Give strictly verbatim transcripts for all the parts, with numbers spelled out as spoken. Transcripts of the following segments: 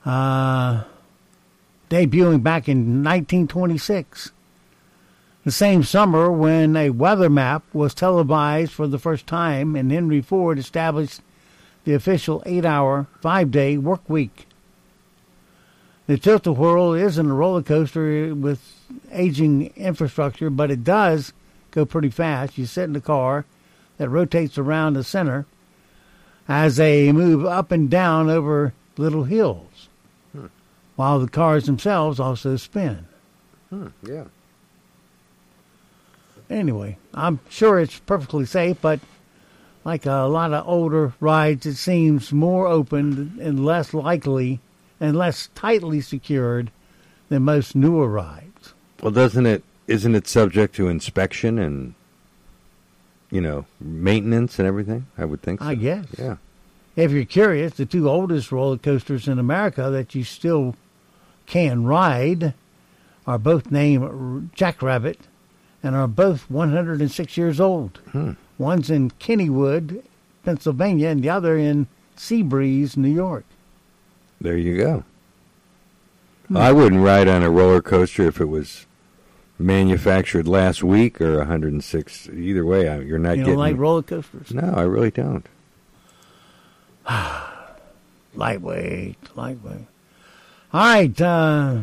uh, debuting back in nineteen twenty-six. The same summer when a weather map was televised for the first time and Henry Ford established the official eight-hour, five-day work week. The Tilt-A-Whirl isn't a roller coaster with aging infrastructure, but it does go pretty fast. You sit in the car that rotates around the center as they move up and down over little hills, hmm. while the cars themselves also spin. Hmm, yeah. Anyway, I'm sure it's perfectly safe, but like a lot of older rides, it seems more open and less likely and less tightly secured than most newer rides. Well, doesn't it, isn't it subject to inspection and, you know, maintenance and everything? I would think so. I guess. Yeah. If you're curious, the two oldest roller coasters in America that you still can ride are both named Jackrabbit and are both one hundred six years old. Hmm. One's in Kennywood, Pennsylvania, and the other in Seabreeze, New York. There you go. Hmm. I wouldn't ride on a roller coaster if it was manufactured last week or one hundred six. Either way, you're not you getting... You don't like roller coasters? No, I really don't. lightweight, lightweight. All right. Uh,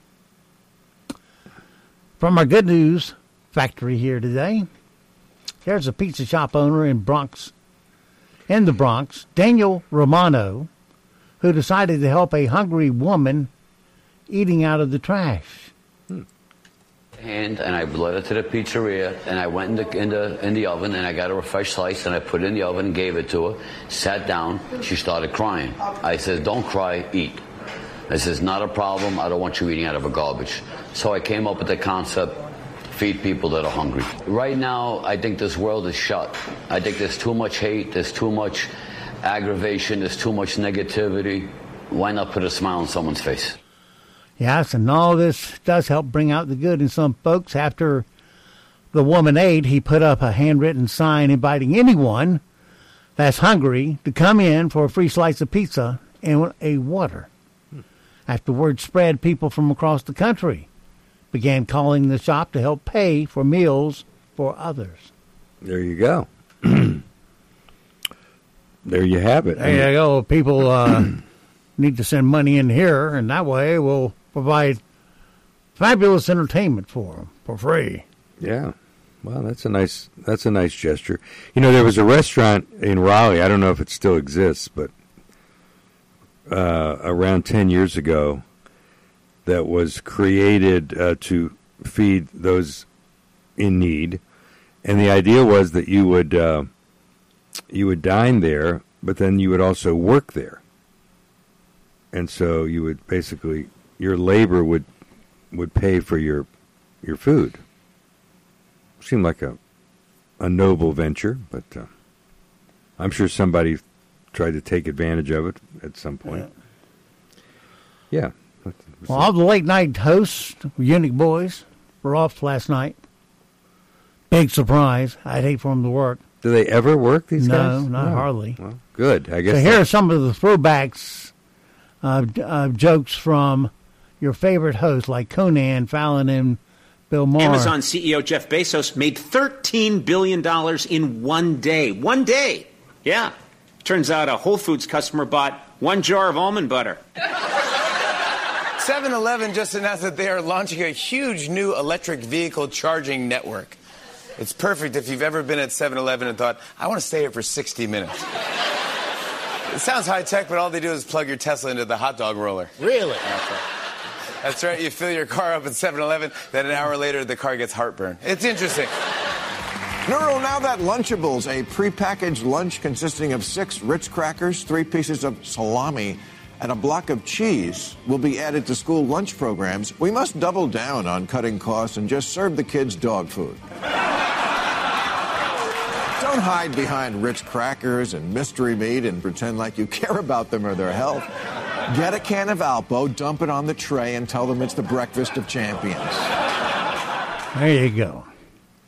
from our good news factory here today, there's a pizza shop owner in Bronx, in the Bronx, Daniel Romano, who decided to help a hungry woman eating out of the trash. Hmm. And and I led her to the pizzeria, and I went in the, in the in the oven, and I got her a fresh slice, and I put it in the oven and gave it to her. Sat down, she started crying. I said, "Don't cry, eat." I said, "It's not a problem. I don't want you eating out of a garbage." So I came up with the concept: feed people that are hungry. Right now, I think this world is shut. I think there's too much hate. There's too much aggravation. There's too much negativity. Why not put a smile on someone's face? Yes, and all this does help bring out the good in some folks. After the woman ate, he put up a handwritten sign inviting anyone that's hungry to come in for a free slice of pizza and a water. After word spread, people from across the country began calling the shop to help pay for meals for others. There you go. There you have it. There you go. People uh, need to send money in here, and that way we'll provide fabulous entertainment for them for free. Yeah. Well, that's a nice that's a nice gesture. You know, there was a restaurant in Raleigh. I don't know if it still exists, but uh, around ten years ago, that was created uh, to feed those in need, and the idea was that you would uh, you would dine there, but then you would also work there, and so you would basically your labor would would pay for your your food. Seemed like a a noble venture, but uh, I'm sure somebody tried to take advantage of it at some point. Yeah. yeah. Well, all the late night hosts, Unique Boys, were off last night. Big surprise. I'd hate for them to work. Do they ever work, these no, guys? No, not hardly. Well, good. I guess. So here are some of the throwbacks of uh, jokes from your favorite hosts like Conan, Fallon, and Bill Maher. Amazon C E O Jeff Bezos made thirteen billion dollars in one day. One day. Yeah. Turns out a Whole Foods customer bought one jar of almond butter. seven eleven just announced that they are launching a huge new electric vehicle charging network. It's perfect if you've ever been at seven eleven and thought, I want to stay here for sixty minutes. It sounds high-tech, but all they do is plug your Tesla into the hot dog roller. Really? That's right. That's right. You fill your car up at seven eleven, then an hour later the car gets heartburn. It's interesting. No, no, now that Lunchables, a prepackaged lunch consisting of six Ritz crackers, three pieces of salami, and a block of cheese will be added to school lunch programs, we must double down on cutting costs and just serve the kids dog food. Don't hide behind Ritz crackers and mystery meat and pretend like you care about them or their health. Get a can of Alpo, dump it on the tray, and tell them it's the breakfast of champions. There you go.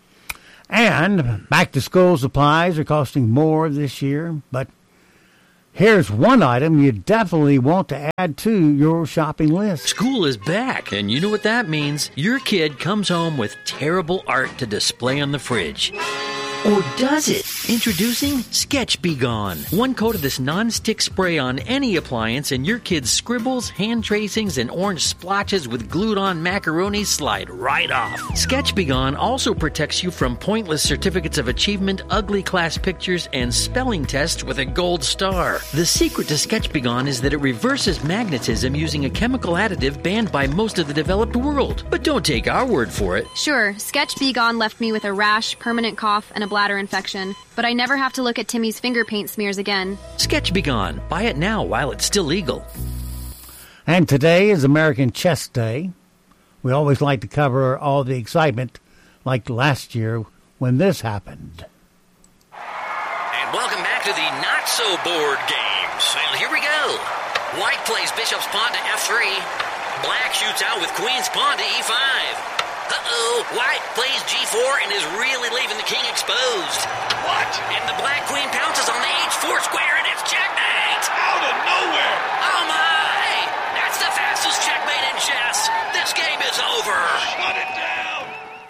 And back-to-school supplies are costing more this year, but Here's one item you definitely want to add to your shopping list. School is back, and you know what that means. Your kid comes home with terrible art to display on the fridge. Or does it? Introducing Sketch Be Gone. One coat of this non-stick spray on any appliance and your kid's scribbles, hand tracings, and orange splotches with glued-on macaroni slide right off. Sketch Be Gone also protects you from pointless certificates of achievement, ugly class pictures, and spelling tests with a gold star. The secret to Sketch Be Gone is that it reverses magnetism using a chemical additive banned by most of the developed world. But don't take our word for it. Sure, Sketch Be Gone left me with a rash, permanent cough, and a bladder infection, but I never have to look at Timmy's finger paint smears again. Sketch Be Gone. Buy it now while it's still legal. And today is American Chess Day. We always like to cover all the excitement, like last year when this happened. And welcome back to the not-so-bored games. Well, here we go. White plays bishop's pawn to F three. Black shoots out with queen's pawn to E five. Uh-oh, White plays G four and is really leaving the king exposed. What? And the black queen pounces on the H four square and it's checkmate! Out of nowhere! Oh my! That's the fastest checkmate in chess! This game is over! Shut it down!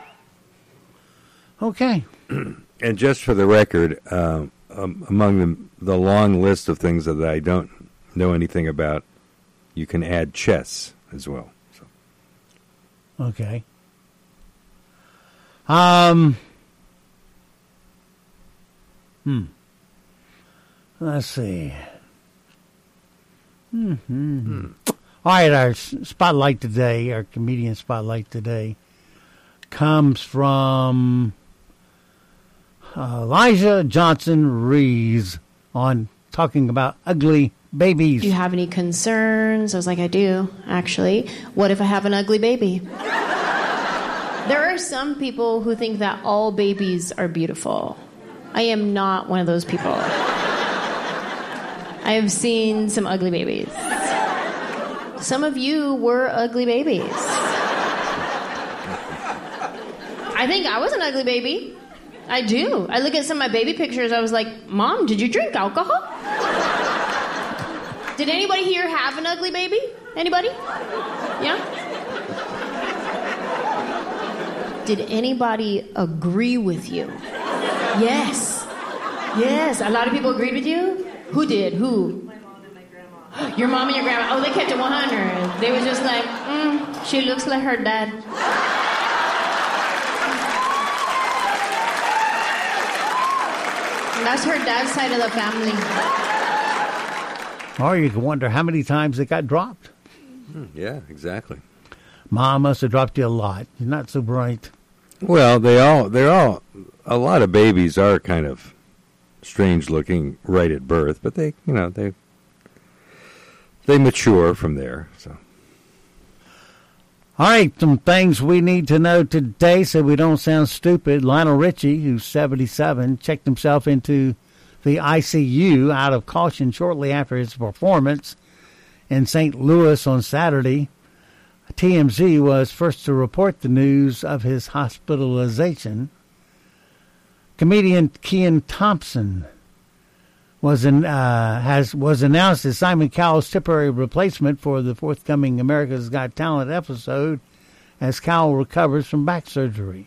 Okay. And just for the record, uh, um, among the, the long list of things that I don't know anything about, you can add chess as well. So. Okay. Um, hmm. Let's see. Mm-hmm. Hmm. All right, our spotlight today, our comedian spotlight today, comes from uh, Elijah Johnson Rees on talking about ugly babies. Do you have any concerns? I was like, I do, actually. What if I have an ugly baby? There are some people who think that all babies are beautiful. I am not one of those people. I have seen some ugly babies. Some of you were ugly babies. I think I was an ugly baby. I do. I look at some of my baby pictures, I was like, Mom, did you drink alcohol? Did anybody here have an ugly baby? Anybody? Yeah? Did anybody agree with you? Yes. Yes. A lot of people agreed with you? Who did? Who? My mom and my grandma. Your mom and your grandma. Oh, they kept it one hundred. They were just like, mm, she looks like her dad. And that's her dad's side of the family. Or you can wonder how many times it got dropped. Yeah, exactly. Mom must have dropped you a lot. You're not so bright. Well, they all, they're all, a lot of babies are kind of strange looking right at birth, but they, you know, they, they mature from there, so. All right, some things we need to know today so we don't sound stupid. Lionel Richie, who's seventy-seven, checked himself into the I C U out of caution shortly after his performance in Saint Louis on Saturday. T M Z was first to report the news of his hospitalization. Comedian Kean Thompson was in, uh, has was announced as Simon Cowell's temporary replacement for the forthcoming America's Got Talent episode as Cowell recovers from back surgery.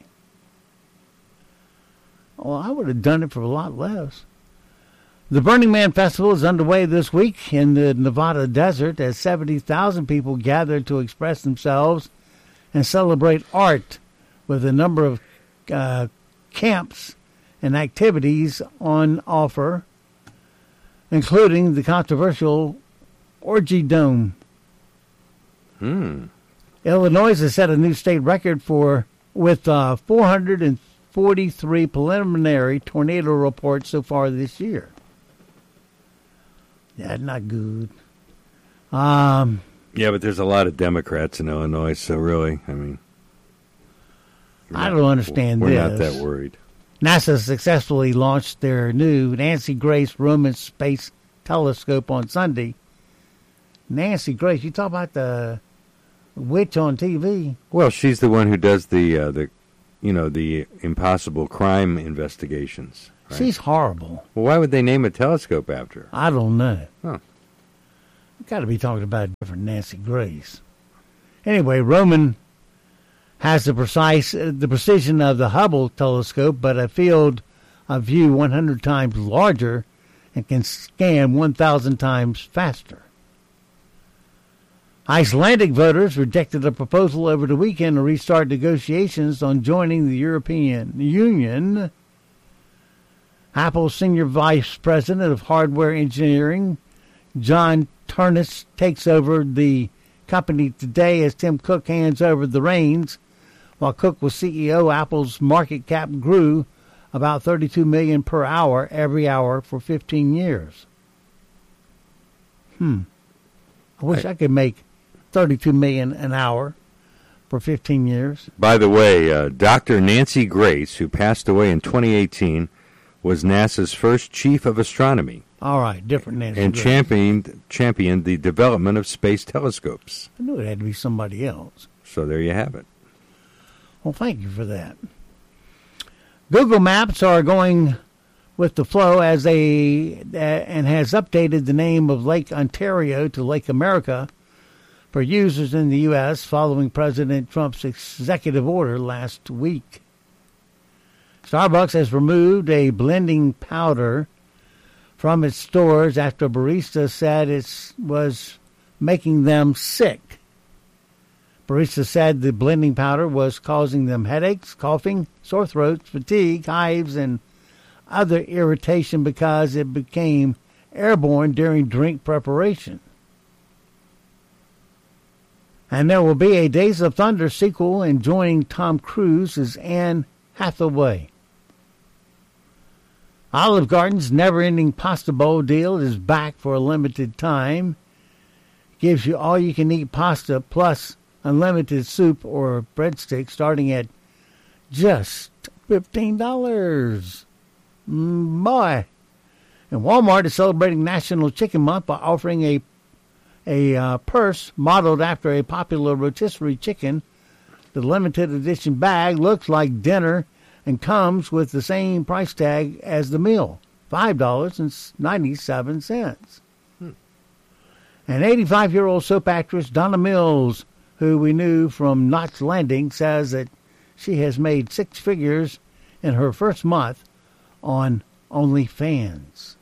Well, I would have done it for a lot less. The Burning Man Festival is underway this week in the Nevada desert as seventy thousand people gathered to express themselves and celebrate art with a number of uh, camps and activities on offer, including the controversial Orgy Dome. Hmm. Illinois has set a new state record for with uh, four hundred forty-three preliminary tornado reports so far this year. Yeah, not good. Um, yeah, but there's a lot of Democrats in Illinois, so really, I mean, I don't understand we're this. We're not that worried. NASA successfully launched their new Nancy Grace Roman Space Telescope on Sunday. Nancy Grace, you talk about the witch on T V. Well, she's the one who does the, uh, the, you know, the impossible crime investigations. Right? She's horrible. Well, why would they name a telescope after her? I don't know. Huh. Got to be talking about a different Nancy Grace. Anyway, Roman has the precise, uh, the precision of the Hubble telescope, but a field of view one hundred times larger and can scan one thousand times faster. Icelandic voters rejected a proposal over the weekend to restart negotiations on joining the European Union. Apple's senior vice president of hardware engineering, John Ternus, takes over the company today as Tim Cook hands over the reins. While Cook was C E O, Apple's market cap grew about thirty-two million dollars per hour every hour for fifteen years. Hmm. I wish I, I could make thirty-two million dollars an hour for fifteen years. By the way, uh, Doctor Nancy Grace, who passed away in twenty eighteen, was NASA's first chief of astronomy. All right, different Nancy And Grace. championed championed the development of space telescopes. I knew it had to be somebody else. So there you have it. Well, thank you for that. Google Maps are going with the flow as they uh, and has updated the name of Lake Ontario to Lake America for users in the U S following President Trump's executive order last week. Starbucks has removed a blending powder from its stores after a barista said it was making them sick. Barista said the blending powder was causing them headaches, coughing, sore throats, fatigue, hives, and other irritation because it became airborne during drink preparation. And there will be a Days of Thunder sequel, and joining Tom Cruise is Anne Hathaway. Olive Garden's never-ending pasta bowl deal is back for a limited time. Gives you all-you-can-eat pasta plus unlimited soup or breadsticks starting at just fifteen dollars. Mm, boy. And Walmart is celebrating National Chicken Month by offering a a uh, purse modeled after a popular rotisserie chicken. The limited edition bag looks like dinner and comes with the same price tag as the meal, five dollars and ninety-seven cents. Hmm. And eighty-five-year-old soap actress Donna Mills, who we knew from Knots Landing, says that she has made six figures in her first month on OnlyFans.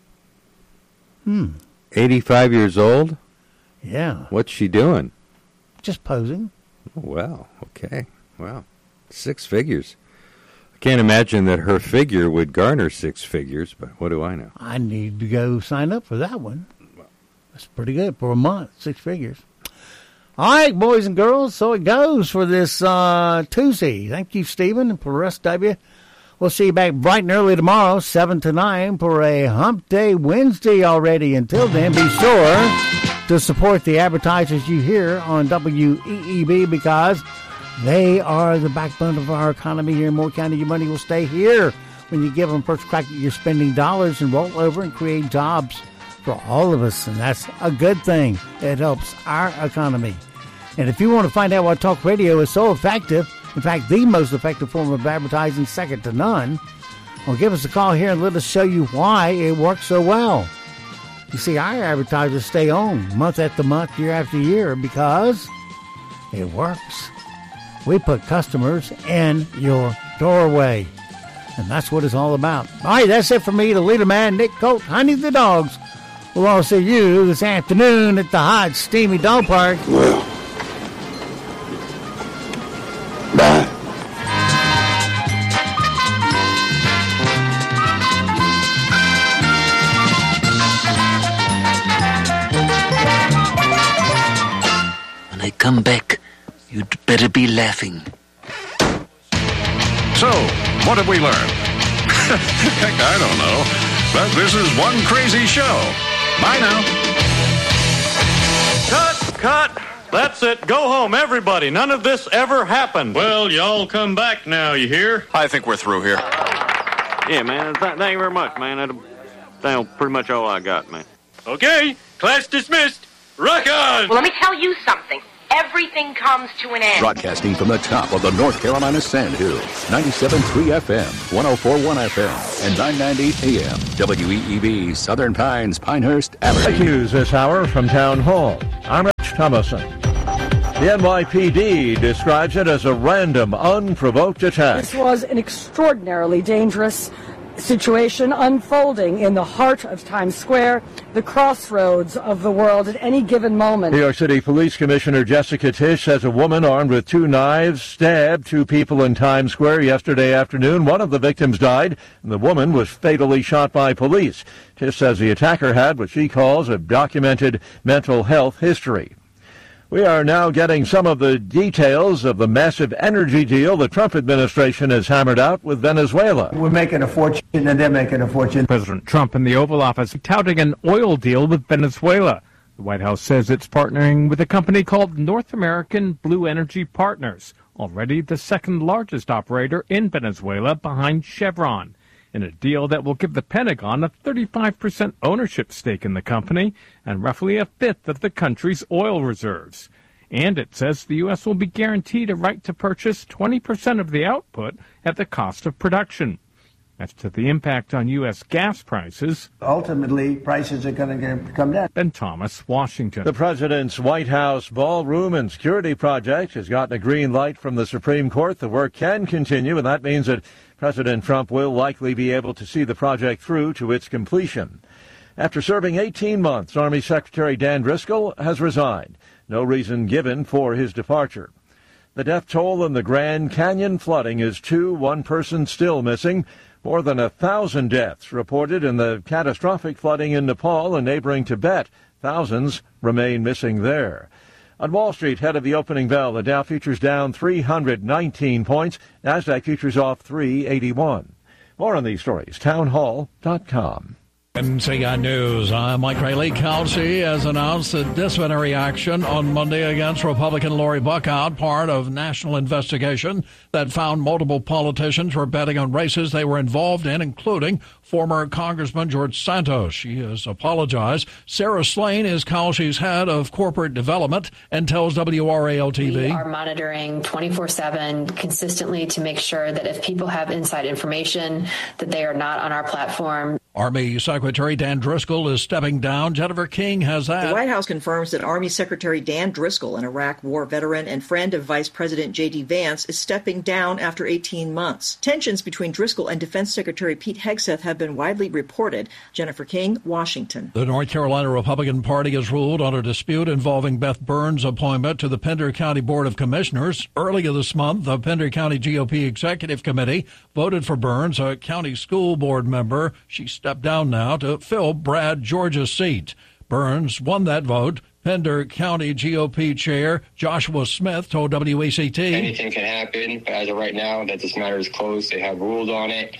Hmm. eighty-five years old? Yeah. What's she doing? Just posing. Oh, well, okay. Wow. Six figures. I can't imagine that her figure would garner six figures, but what do I know? I need to go sign up for that one. That's pretty good for a month, six figures. All right, boys and girls, so it goes for this uh, Tuesday. Thank you, Stephen, and for the rest of you. We'll see you back bright and early tomorrow, seven to nine, for a Hump Day Wednesday already. Until then, be sure to support the advertisers you hear on W E E B because they are the backbone of our economy here in Moore County. Your money will stay here when you give them first crack at your spending dollars and roll over and create jobs for all of us, and that's a good thing. It helps our economy. And if you want to find out why talk radio is so effective, in fact, the most effective form of advertising, second to none, well, give us a call here and let us show you why it works so well. You see, our advertisers stay on month after month, year after year, because it works. We put customers in your doorway, and that's what it's all about. All right, that's it for me, the leader man, Nick Colt, Honey the Dogs. We'll all see you this afternoon at the hot, steamy dog park. Well, bye. When I come back, you'd better be laughing. So, what have we learned? Heck, I don't know. But this is one crazy show. Bye now. Cut! Cut! That's it. Go home, everybody. None of this ever happened. Well, y'all come back now, you hear? I think we're through here. Yeah, man. Th- thank you very much, man. That's pretty much all I got, man. Okay, class dismissed. Rock on! Well, let me tell you something. everything comes to an end. Broadcasting from the top of the North Carolina Sandhills, ninety-seven point three F M, one oh four point one F M, and nine ninety A M. W E E B, Southern Pines, Pinehurst, Aberdeen. Thank you this hour from Town Hall. I'm Rich Thomason. The N Y P D describes it as a random, unprovoked attack. This was an extraordinarily dangerous situation unfolding in the heart of Times Square, the crossroads of the world at any given moment. New York City Police Commissioner Jessica Tisch says a woman armed with two knives stabbed two people in Times Square yesterday afternoon. One of the victims died, and the woman was fatally shot by police. Tisch says the attacker had what she calls a documented mental health history. We are now getting some of the details of the massive energy deal the Trump administration has hammered out with Venezuela. We're making a fortune and they're making a fortune. President Trump in the Oval Office touting an oil deal with Venezuela. The White House says it's partnering with a company called North American Blue Energy Partners, already the second largest operator in Venezuela behind Chevron, in a deal that will give the Pentagon a thirty-five percent ownership stake in the company and roughly a fifth of the country's oil reserves. And it says the U S will be guaranteed a right to purchase twenty percent of the output at the cost of production. As to the impact on U S gas prices, ultimately, prices are going to come down. Ben Thomas, Washington. The president's White House ballroom and security project has gotten a green light from the Supreme Court. The work can continue, and that means that President Trump will likely be able to see the project through to its completion. After serving eighteen months, Army Secretary Dan Driscoll has resigned. No reason given for his departure. The death toll in the Grand Canyon flooding is two, one person still missing. More than a thousand deaths reported in the catastrophic flooding in Nepal and neighboring Tibet. Thousands remain missing there. On Wall Street, ahead of the opening bell, the Dow futures down three hundred nineteen points. NASDAQ futures off three eighty-one. More on these stories, townhall dot com. N C I News, I'm Mike Rayleigh. Kelsey has announced a disciplinary action on Monday against Republican Lori Buckout, part of national investigation that found multiple politicians were betting on races they were involved in, including former Congressman George Santos. She has apologized. Sarah Slane is Kelsey's head of corporate development and tells W R A L T V. We are monitoring twenty-four seven consistently to make sure that if people have inside information, that they are not on our platform. Army Secretary Dan Driscoll is stepping down. Jennifer King has that. The White House confirms that Army Secretary Dan Driscoll, an Iraq War veteran and friend of Vice President J D. Vance, is stepping down after eighteen months. Tensions between Driscoll and Defense Secretary Pete Hegseth have been widely reported. Jennifer King, Washington. The North Carolina Republican Party has ruled on a dispute involving Beth Burns' appointment to the Pender County Board of Commissioners. Earlier this month, the Pender County G O P Executive Committee voted for Burns, a county school board member. She stepped down now to fill Brad George's seat. Burns won that vote. Pender County G O P Chair Joshua Smith told W E C T. Anything can happen, but as of right now, that this matter is closed. They have ruled on it.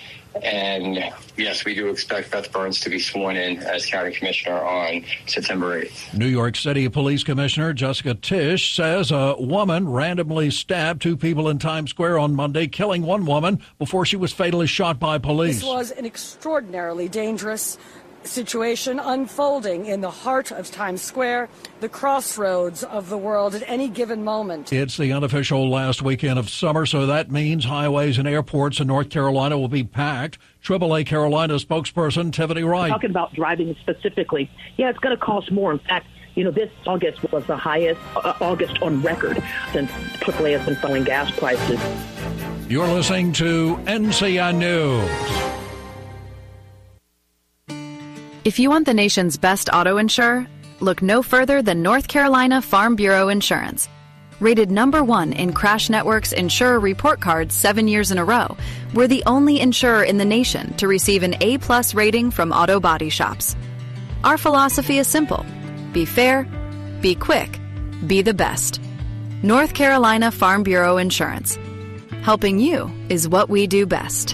And yes, we do expect Beth Burns to be sworn in as county commissioner on September eighth. New York City Police Commissioner Jessica Tisch says a woman randomly stabbed two people in Times Square on Monday, killing one woman before she was fatally shot by police. This was an extraordinarily dangerous situation unfolding in the heart of Times Square, the crossroads of the world at any given moment. It's the unofficial last weekend of summer, so that means highways and airports in North Carolina will be packed. triple A Carolina spokesperson Tiffany Wright. Talking about driving specifically, yeah, it's going to cost more. In fact, you know, this August was the highest uh, August on record since triple A has been selling gas prices. You're listening to N C I News. If you want the nation's best auto insurer, look no further than North Carolina Farm Bureau Insurance. Rated number one in Crash Network's Insurer Report Card seven years in a row, we're the only insurer in the nation to receive an A-plus rating from auto body shops. Our philosophy is simple. Be fair, be quick, be the best. North Carolina Farm Bureau Insurance. Helping you is what we do best.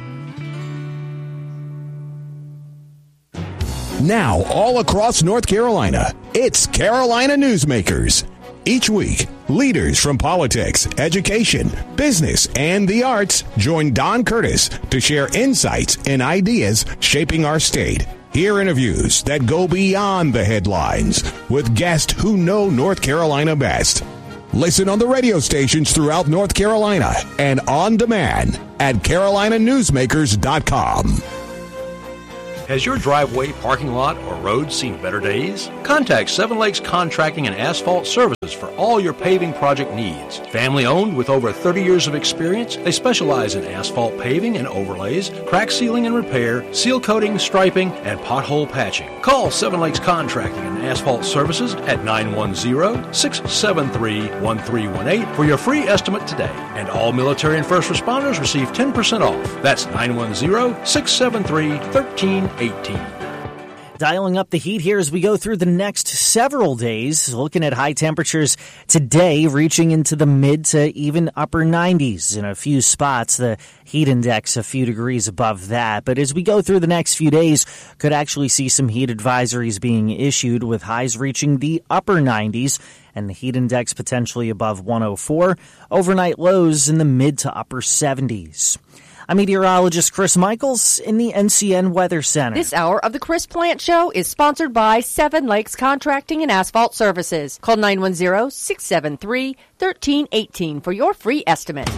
Now, all across North Carolina, it's Carolina Newsmakers. Each week, leaders from politics, education, business, and the arts join Don Curtis to share insights and ideas shaping our state. Hear interviews that go beyond the headlines with guests who know North Carolina best. Listen on the radio stations throughout North Carolina and on demand at carolina newsmakers dot com. Has your driveway, parking lot, or road seen better days? Contact Seven Lakes Contracting and Asphalt Services for all your paving project needs. Family owned with over thirty years of experience, they specialize in asphalt paving and overlays, crack sealing and repair, seal coating, striping, and pothole patching. Call Seven Lakes Contracting and Asphalt Services at nine one zero, six seven three, one three one eight for your free estimate today. And all military and first responders receive ten percent off. That's nine one zero, six seven three, one three eighteen. Dialing up the heat here as we go through the next several days, looking at high temperatures today reaching into the mid to even upper nineties in a few spots. The heat index a few degrees above that. But as we go through the next few days, could actually see some heat advisories being issued with highs reaching the upper nineties and the heat index potentially above one oh four. Overnight lows in the mid to upper seventies. I'm meteorologist Chris Michaels in the N C N Weather Center. This hour of the Chris Plant Show is sponsored by Seven Lakes Contracting and Asphalt Services. Call nine one zero, six seven three, one three one eight for your free estimate.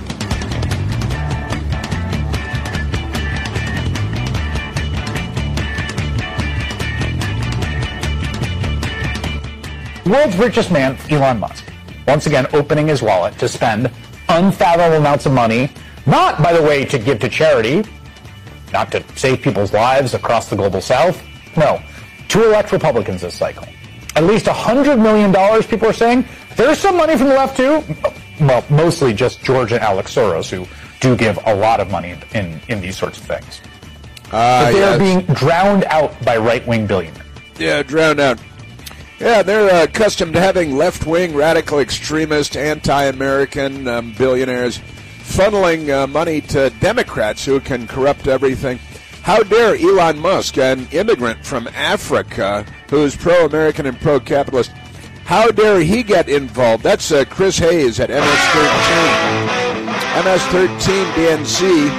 The world's richest man, Elon Musk, once again opening his wallet to spend unfathomable amounts of money. Not, by the way, to give to charity, not to save people's lives across the global south. No, to elect Republicans this cycle. At least one hundred million dollars, people are saying. There's some money from the left, too. Well, mostly just George and Alex Soros, who do give a lot of money in, in these sorts of things. Uh, but they're yes. being drowned out by right-wing billionaires. Yeah, drowned out. Yeah, they're uh, accustomed to having left-wing, radical extremist, anti-American um, billionaires funneling uh, money to Democrats who can corrupt everything. How dare Elon Musk, an immigrant from Africa who's pro-American and pro-capitalist, how dare he get involved? That's uh, Chris Hayes at M S thirteen. M S thirteen D N C.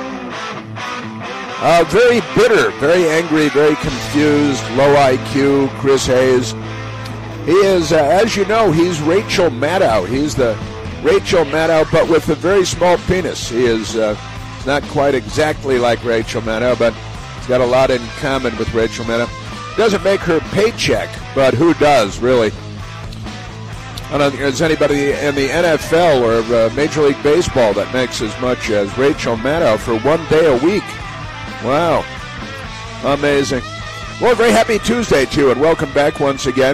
Uh, very bitter, very angry, very confused, low I Q, Chris Hayes. He is, uh, as you know, he's Rachel Maddow. He's the Rachel Maddow, but with a very small penis. He is uh, not quite exactly like Rachel Maddow, but he's got a lot in common with Rachel Maddow. Doesn't make her paycheck, but who does, really? I don't think there's anybody in the N F L or uh, Major League Baseball that makes as much as Rachel Maddow for one day a week. Wow. Amazing. Well, very happy Tuesday to you, and welcome back once again.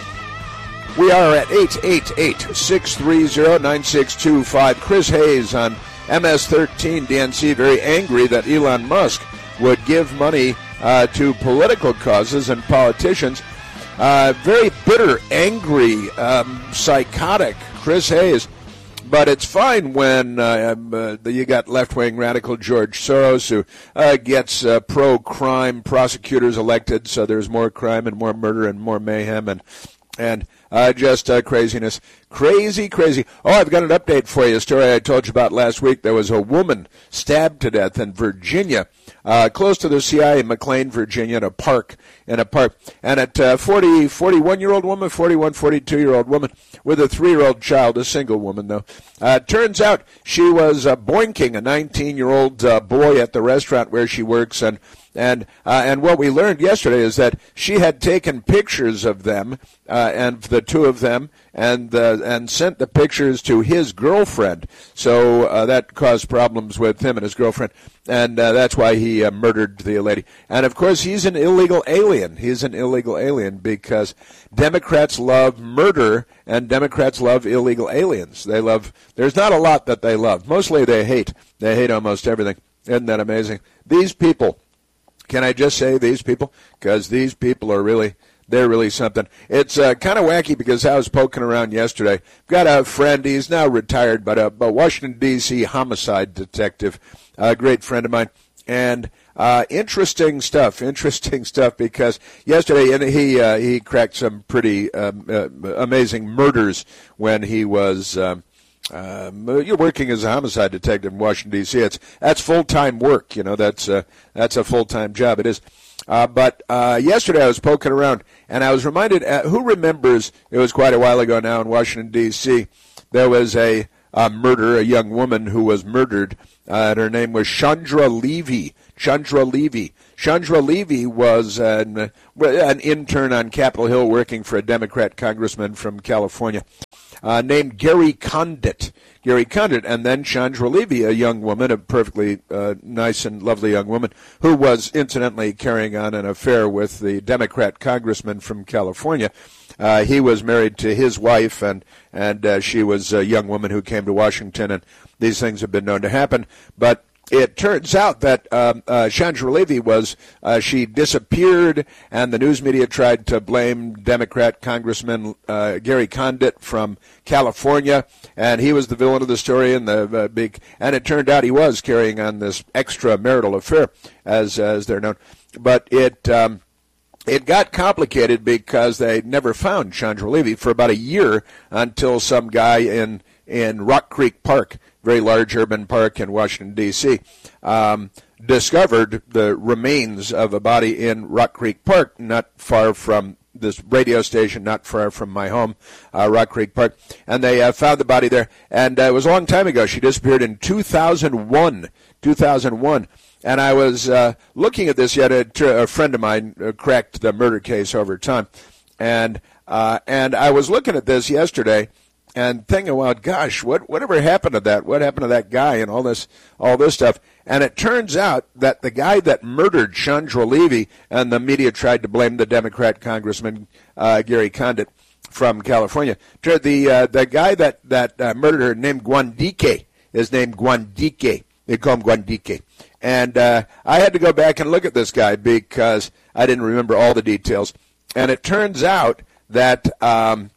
We are at eight eight eight, six three zero, nine six two five. Chris Hayes on M S thirteen D N C, very angry that Elon Musk would give money uh, to political causes and politicians. Uh, very bitter, angry, um, psychotic Chris Hayes. But it's fine when uh, uh, you got left-wing radical George Soros, who uh, gets uh, pro-crime prosecutors elected, so there's more crime and more murder and more mayhem and and uh, just uh, craziness. Crazy, crazy. Oh, I've got an update for you, a story I told you about last week. There was a woman stabbed to death in Virginia, uh, close to the C I A, McLean, Virginia, in a park, in a park. And at uh, forty, forty-one-year-old woman, forty-one, forty-two-year-old woman with a three-year-old child, a single woman, though. Uh, turns out she was uh, boinking a nineteen-year-old uh, boy at the restaurant where she works, and And uh, and what we learned yesterday is that she had taken pictures of them, uh, and the two of them, and uh, and sent the pictures to his girlfriend. So uh, that caused problems with him and his girlfriend, and uh, that's why he uh, murdered the lady. And of course, he's an illegal alien. He's an illegal alien because Democrats love murder, and Democrats love illegal aliens. They love. There's not a lot that they love. Mostly they hate. They hate almost everything. Isn't that amazing? These people. Can I just say these people? Because these people are really, they're really something. It's uh, kind of wacky because I was poking around yesterday. Got a friend, he's now retired, but a, a Washington, D C homicide detective, a great friend of mine. And uh, interesting stuff, interesting stuff because yesterday and he uh, he cracked some pretty um, uh, amazing murders when he was... Um, Um, you're working as a homicide detective in Washington, D C. It's that's full-time work. You know, that's uh, that's a full-time job. It is. Uh, but uh, yesterday I was poking around, and I was reminded, uh, who remembers, it was quite a while ago now in Washington, D C, there was a, a murder, a young woman who was murdered, uh, and her name was Chandra Levy. Chandra Levy. Chandra Levy was an, an intern on Capitol Hill working for a Democrat congressman from California uh, named Gary Condit. Gary Condit, and then Chandra Levy, a young woman, a perfectly uh, nice and lovely young woman, who was incidentally carrying on an affair with the Democrat congressman from California. Uh, he was married to his wife, and and uh, she was a young woman who came to Washington, and these things have been known to happen. But it turns out that um, uh, Chandra Levy was, uh, she disappeared, and the news media tried to blame Democrat Congressman uh, Gary Condit from California, and he was the villain of the story, and the uh, big, and it turned out he was carrying on this extramarital affair, as as they're known. But it um, it got complicated because they never found Chandra Levy for about a year until some guy in in Rock Creek Park, very large urban park in Washington, D C, um, discovered the remains of a body in Rock Creek Park, not far from this radio station, not far from my home, uh, Rock Creek Park. And they uh, found the body there. And uh, it was a long time ago. She disappeared in two thousand one. two thousand one. And I was uh, looking at this yet. A, a friend of mine uh, cracked the murder case over time. And, uh, and I was looking at this yesterday and thinking, well, gosh, what whatever happened to that? What happened to that guy and all this all this stuff? And it turns out that the guy that murdered Chandra Levy, and the media tried to blame the Democrat Congressman uh, Gary Condit from California. The uh, the guy that that uh, murdered her, named Guandike, is named Guandike. They call him Guandike. And uh, I had to go back and look at this guy because I didn't remember all the details. And it turns out that um,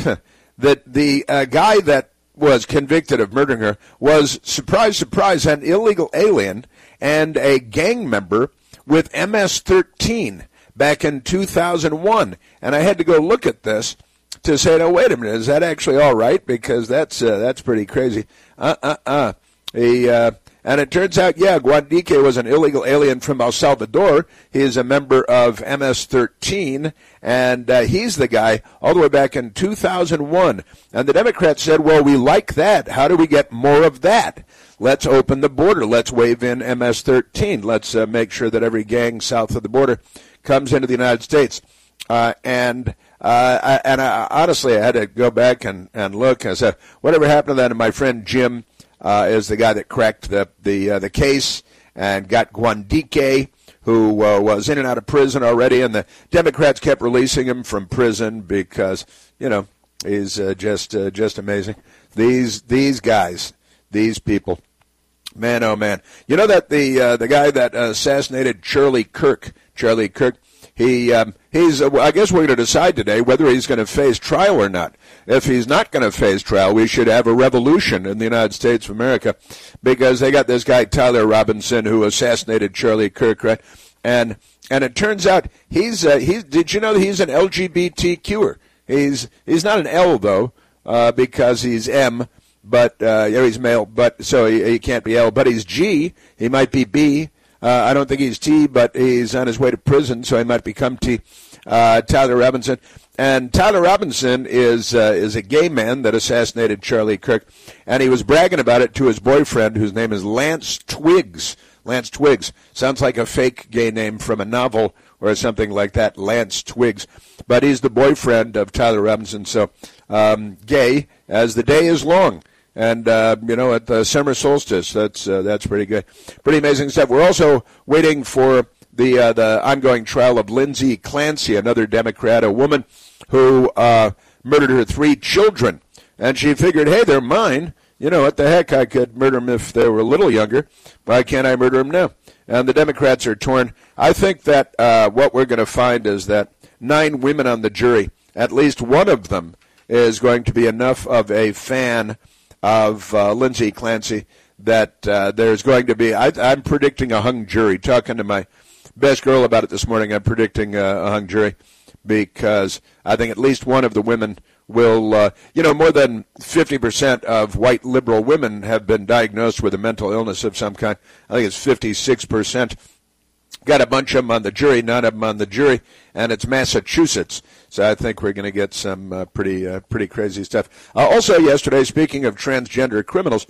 that the uh, guy that was convicted of murdering her was, surprise, surprise, an illegal alien and a gang member with M S thirteen back in two thousand one. And I had to go look at this to say, no, wait a minute, is that actually all right? Because that's uh, that's pretty crazy. Uh-uh-uh. He, uh, and it turns out, yeah, Guandike was an illegal alien from El Salvador. He is a member of M S thirteen, and uh, he's the guy all the way back in two thousand one. And the Democrats said, well, we like that. How do we get more of that? Let's open the border. Let's wave in M S thirteen. Let's uh, make sure that every gang south of the border comes into the United States. Uh, and uh, I, and I, honestly, I had to go back and, and look. I said, whatever happened to that? And my friend Jim Uh, is the guy that cracked the the uh, the case and got Guandike, who uh, was in and out of prison already, and the Democrats kept releasing him from prison because, you know, he's uh, just uh, just amazing. These these guys, these people, man, oh man. You know that the uh, the guy that assassinated Charlie Kirk, Charlie Kirk, he um, he's. Uh, I guess we're going to decide today whether he's going to face trial or not. If he's not going to face trial, we should have a revolution in the United States of America, because they got this guy Tyler Robinson who assassinated Charlie Kirk, right? And and it turns out he's uh, he's. Did you know that he's an L G B T Q-er? He's he's not an L though, uh, because he's M, but uh, yeah, he's male, but so he, he can't be L. But he's G. He might be B. Uh, I don't think he's T, but he's on his way to prison, so he might become T. Uh, Tyler Robinson. And Tyler Robinson is uh, is a gay man that assassinated Charlie Kirk, and he was bragging about it to his boyfriend, whose name is Lance Twiggs. Lance Twiggs. Sounds like a fake gay name from a novel or something like that, Lance Twiggs. But he's the boyfriend of Tyler Robinson, so um, gay as the day is long. And, uh, you know, at the summer solstice, that's uh, that's pretty good. Pretty amazing stuff. We're also waiting for the uh, the ongoing trial of Lindsay Clancy, another Democrat, a woman who uh, murdered her three children. And she figured, hey, they're mine. You know, what the heck, I could murder them if they were a little younger. Why can't I murder them now? And the Democrats are torn. I think that uh, what we're going to find is that nine women on the jury, at least one of them is going to be enough of a fan of uh, Lindsay Clancy that uh, there's going to be, I, I'm predicting a hung jury. Talking to my best girl about it this morning, I'm predicting uh, a hung jury, because I think at least one of the women will, uh, you know, more than fifty percent of white liberal women have been diagnosed with a mental illness of some kind. I think it's fifty-six percent. got a bunch of them on the jury, none of them on the jury, and it's Massachusetts. So I think we're going to get some uh, pretty uh, pretty crazy stuff. Uh, also yesterday, speaking of transgender criminals,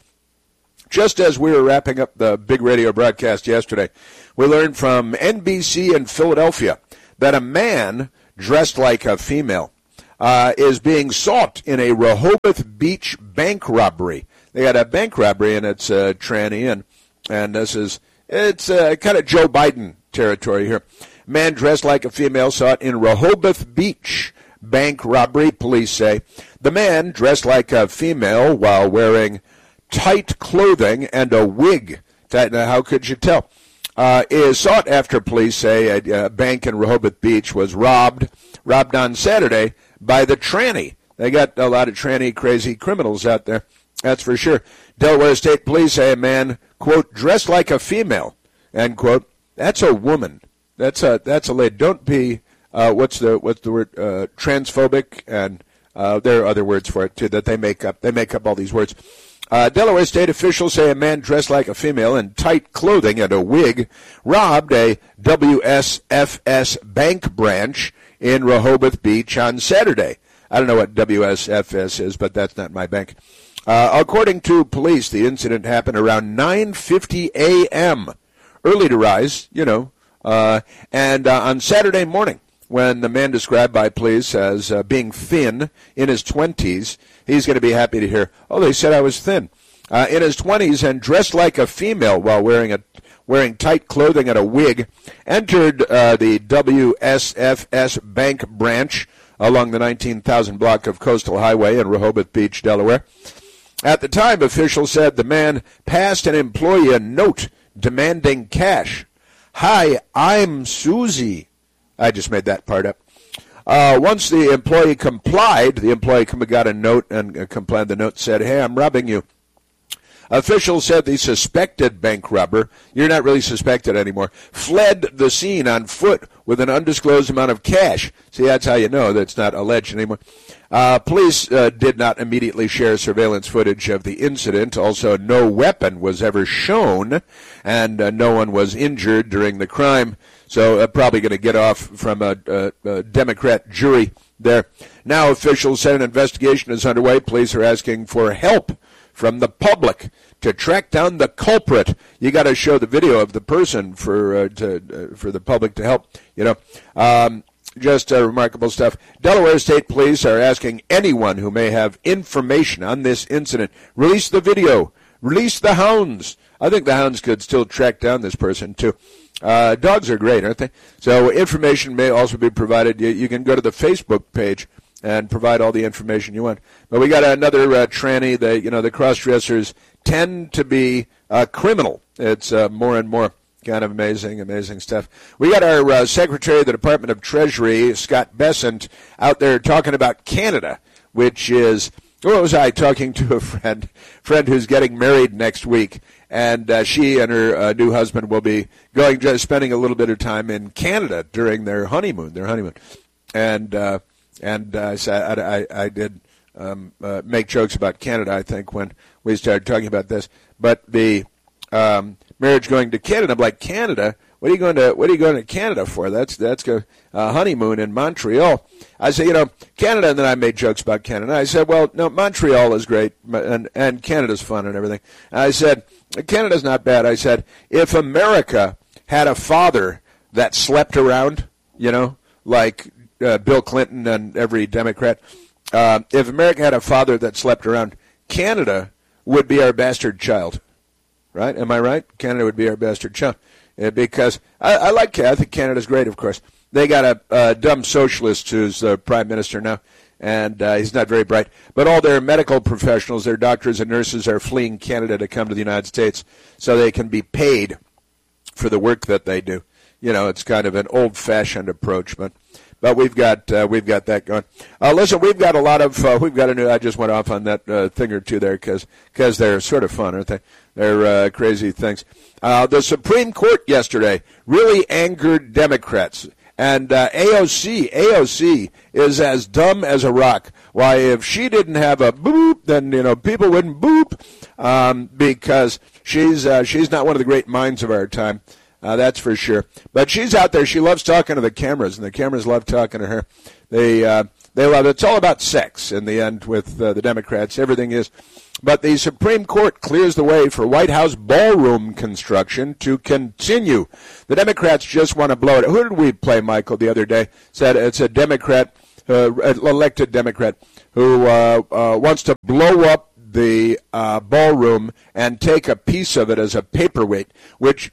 just as we were wrapping up the big radio broadcast yesterday, we learned from N B C in Philadelphia that a man dressed like a female uh, is being sought in a Rehoboth Beach bank robbery. They had a bank robbery, and it's a tranny, and, and this is, it's uh, kind of Joe Biden territory here. Man dressed like a female sought in Rehoboth Beach bank robbery, police say. The man dressed like a female while wearing tight clothing and a wig. Now, how could you tell? Uh, is sought after police say a, a bank in Rehoboth Beach was robbed, robbed on Saturday by the tranny. They got a lot of tranny crazy criminals out there. That's for sure. Delaware State Police say a man, quote, dressed like a female, end quote. That's a woman. That's a that's a lady. Don't be uh, what's the what's the word uh, transphobic, and uh, there are other words for it too that they make up. They make up all these words. Uh, Delaware State officials say a man dressed like a female in tight clothing and a wig robbed a W S F S bank branch in Rehoboth Beach on Saturday. I don't know what W S F S is, but that's not my bank. Uh, according to police, the incident happened around nine fifty a.m. Early to rise, you know, uh, and uh, on Saturday morning, when the man described by police as uh, being thin in his twenties, he's going to be happy to hear, oh, they said I was thin. Uh, in his twenties and dressed like a female while wearing a wearing tight clothing and a wig, entered uh, the W S F S bank branch along the nineteen thousand block of Coastal Highway in Rehoboth Beach, Delaware. At the time, officials said the man passed an employee a note demanding cash. Hi, I'm Susie. I just made that part up. Uh, once the employee complied, the employee got a note and uh, complied. The note said, hey, I'm robbing you. Officials said the suspected bank robber, you're not really suspected anymore, fled the scene on foot with an undisclosed amount of cash. See, that's how you know that it's not alleged anymore. Uh, police uh, did not immediately share surveillance footage of the incident. Also, no weapon was ever shown, and uh, no one was injured during the crime. So uh, probably going to get off from a, a, a Democrat jury there. Now officials said an investigation is underway. Police are asking for help from the public to track down the culprit. You got to show the video of the person for uh, to, uh, for the public to help. You know, um, just uh, remarkable stuff. Delaware State Police are asking anyone who may have information on this incident, release the video, release the hounds. I think the hounds could still track down this person too. Uh, dogs are great, aren't they? So information may also be provided. You, you can go to the Facebook page and provide all the information you want. But we got another uh, tranny. The you know the cross-dressers tend to be uh, criminal. It's uh, more and more kind of amazing, amazing stuff. We got our uh, Secretary of the Department of Treasury, Scott Bessent, out there talking about Canada, which is, what was I talking to a friend, friend who's getting married next week, and uh, she and her uh, new husband will be going, just spending a little bit of time in Canada during their honeymoon, their honeymoon. And uh, and uh, so I, I, I did um, uh, make jokes about Canada, I think, when we started talking about this. But the um, marriage going to Canada, I'm like, Canada? What are you going to What are you going to Canada for? That's that's a uh, honeymoon in Montreal. I said, you know, Canada, and then I made jokes about Canada. I said, well, no, Montreal is great, and and Canada's fun and everything. And I said, Canada's not bad. I said, if America had a father that slept around, you know, like uh, Bill Clinton and every Democrat, uh, if America had a father that slept around, Canada would be our bastard child, right? Am I right? Canada would be our bastard child. Uh, because I, I like Canada. I think Canada's great, of course. They got a, a dumb socialist who's the prime minister now, and uh, he's not very bright. But all their medical professionals, their doctors and nurses, are fleeing Canada to come to the United States so they can be paid for the work that they do. You know, it's kind of an old-fashioned approach, but but we've got uh, we've got that going. Uh, listen, we've got a lot of uh, we've got a new. I just went off on that uh, thing or two there because because they're sort of fun, aren't they? They're uh, crazy things. Uh, the Supreme Court yesterday really angered Democrats. And uh, A O C, A O C is as dumb as a rock. Why, if she didn't have a boop, then, you know, people wouldn't boop um, because she's uh, she's not one of the great minds of our time. Uh, that's for sure. But she's out there. She loves talking to the cameras, and the cameras love talking to her. They uh, they love it. It's all about sex in the end with uh, the Democrats. Everything is. But the Supreme Court clears the way for White House ballroom construction to continue. The Democrats just want to blow it. Who did we play, Michael, the other day? Said it's a Democrat, uh, elected Democrat, who uh, uh, wants to blow up the uh, ballroom and take a piece of it as a paperweight, which,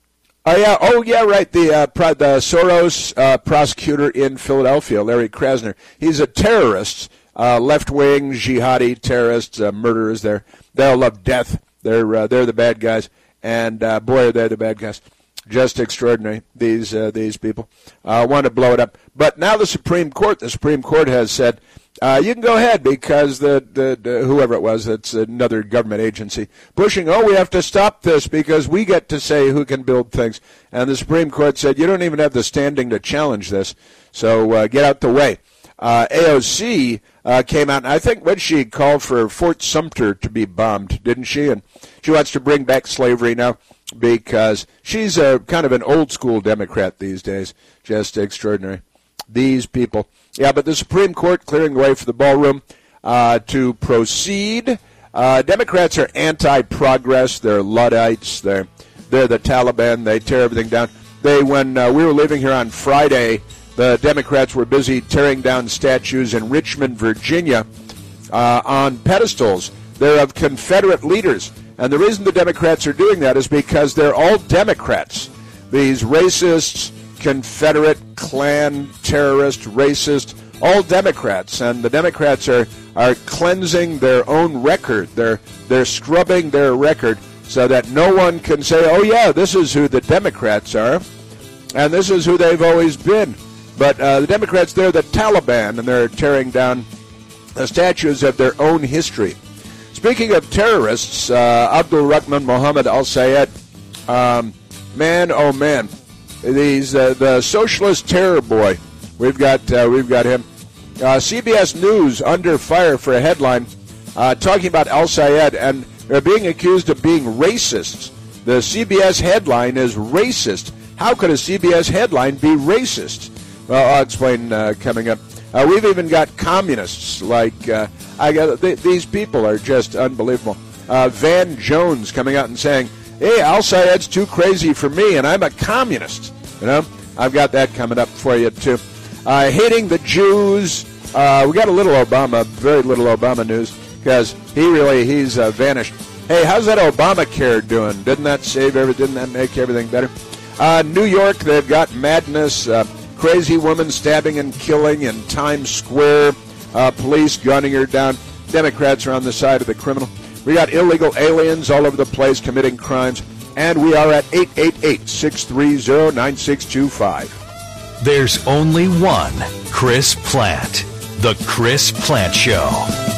oh yeah, oh yeah, right, the uh, pro- the Soros uh, prosecutor in Philadelphia, Larry Krasner, he's a terrorist, uh, left-wing jihadi terrorists, uh, murderers. They're they all love death. They're uh, they're the bad guys, and uh, boy, are they the bad guys. Just extraordinary. These uh, these people uh, want to blow it up, but now the Supreme Court, the Supreme Court has said. Uh, you can go ahead because the, the, the whoever it was, it's another government agency, pushing, oh, we have to stop this because we get to say who can build things. And the Supreme Court said, you don't even have the standing to challenge this, so uh, get out the way. Uh, A O C uh, came out, and I think what she called for Fort Sumter to be bombed, didn't she? And she wants to bring back slavery now because she's a kind of an old-school Democrat these days. Just extraordinary. These people. Yeah, but the Supreme Court clearing the way for the ballroom uh, to proceed. Uh, Democrats are anti-progress. They're Luddites. They're they're the Taliban. They tear everything down. They when uh, we were living here on Friday, the Democrats were busy tearing down statues in Richmond, Virginia, uh, on pedestals. They're of Confederate leaders, and the reason the Democrats are doing that is because they're all Democrats. These racists. Confederate, Klan, terrorist, racist, all Democrats, and the Democrats are, are cleansing their own record. They're they're scrubbing their record so that no one can say, oh yeah, this is who the Democrats are, and this is who they've always been. But uh, the Democrats, they're the Taliban, and they're tearing down the statues of their own history. Speaking of terrorists, uh, Abdul Rahman Mohammed al-Sayed, um, man, oh man. These uh, the socialist terror boy, we've got uh, we've got him. Uh, C B S News under fire for a headline uh, talking about al-Sayed, and they're being accused of being racist. The C B S headline is racist. How could a C B S headline be racist? Well, I'll explain uh, coming up. Uh, we've even got communists like uh, I got th- these people are just unbelievable. Uh, Van Jones coming out and saying, hey, al-Sayed's too crazy for me, and I'm a communist. You know, I've got that coming up for you, too. Uh, hating the Jews. Uh, we got a little Obama, very little Obama news, because he really, he's uh, vanished. Hey, how's that Obamacare doing? Didn't that save everything? Didn't that make everything better? Uh, New York, they've got madness, uh, crazy woman stabbing and killing in Times Square, uh, police gunning her down. Democrats are on the side of the criminal. We got illegal aliens all over the place committing crimes, and we are at eight eight eight, six three zero, nine six two five. There's only one Chris Plante, The Chris Plante Show.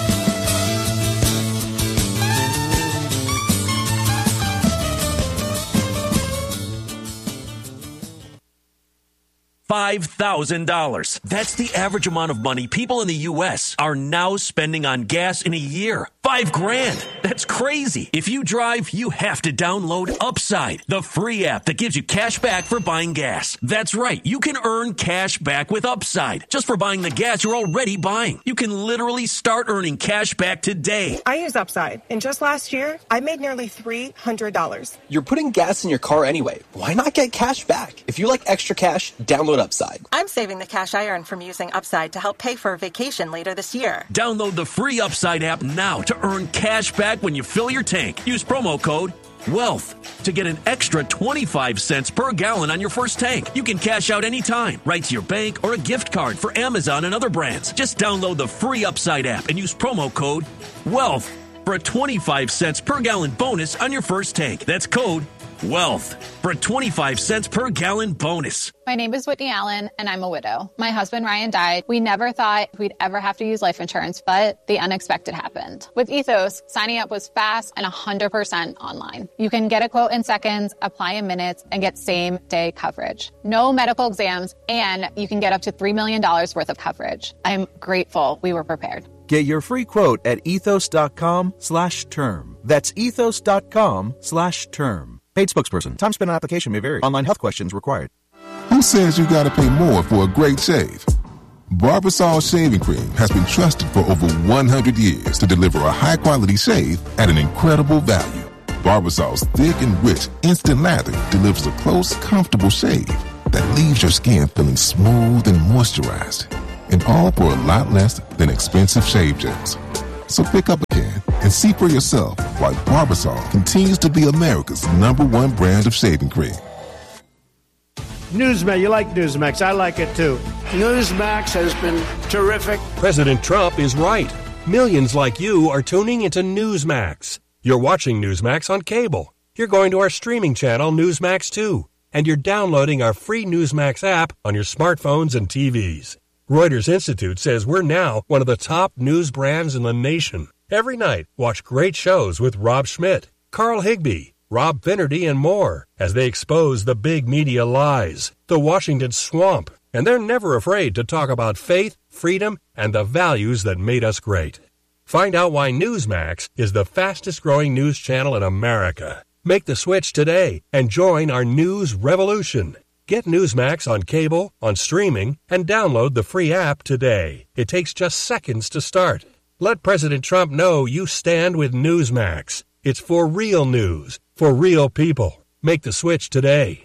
five thousand dollars. That's the average amount of money people in the U S are now spending on gas in a year. Five grand. That's crazy. If you drive, you have to download Upside, the free app that gives you cash back for buying gas. That's right. You can earn cash back with Upside just for buying the gas you're already buying. You can literally start earning cash back today. I use Upside, and just last year, I made nearly three hundred dollars. You're putting gas in your car anyway. Why not get cash back? If you like extra cash, download Upside. I'm saving the cash I earn from using Upside to help pay for a vacation later this year. Download the free Upside app now to earn cash back when you fill your tank. Use promo code WEALTH to get an extra twenty-five cents per gallon on your first tank. You can cash out anytime, right to your bank or a gift card for Amazon and other brands. Just download the free Upside app and use promo code WEALTH for a twenty-five cents per gallon bonus on your first tank. That's code WEALTH for a twenty-five cents per gallon bonus. My name is Whitney Allen, and I'm a widow. My husband, Ryan, died. We never thought we'd ever have to use life insurance, but the unexpected happened. With Ethos, signing up was fast and one hundred percent online. You can get a quote in seconds, apply in minutes, and get same-day coverage. No medical exams, and you can get up to three million dollars worth of coverage. I'm grateful we were prepared. Get your free quote at ethos.com slash term. That's ethos.com slash term. Paid spokesperson. Time spent on application may vary. Online health questions required. Who says you gotta pay more for a great shave? Barbasol Shaving Cream has been trusted for over one hundred years to deliver a high-quality shave at an incredible value. Barbasol's thick and rich instant lather delivers a close, comfortable shave that leaves your skin feeling smooth and moisturized. And all for a lot less than expensive shave gels. So pick up a can and see for yourself why Barbasol continues to be America's number one brand of shaving cream. Newsmax, you like Newsmax. I like it too. Newsmax has been terrific. President Trump is right. Millions like you are tuning into Newsmax. You're watching Newsmax on cable. You're going to our streaming channel, Newsmax two. And you're downloading our free Newsmax app on your smartphones and T Vs. Reuters Institute says we're now one of the top news brands in the nation. Every night, watch great shows with Rob Schmidt, Carl Higbie, Rob Finnerty, and more as they expose the big media lies, the Washington swamp, and they're never afraid to talk about faith, freedom, and the values that made us great. Find out why Newsmax is the fastest-growing news channel in America. Make the switch today and join our news revolution. Get Newsmax on cable, on streaming, and download the free app today. It takes just seconds to start. Let President Trump know you stand with Newsmax. It's for real news, for real people. Make the switch today.